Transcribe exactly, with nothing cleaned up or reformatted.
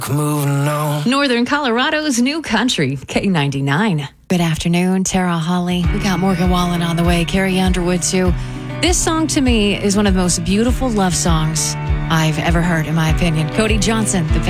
Moving on. Northern Colorado's new country, K ninety-nine. Good afternoon, Tara Hawley. We got Morgan Wallen on the way, Carrie Underwood too. This song to me is one of the most beautiful love songs I've ever heard, in my opinion. Cody Johnson, the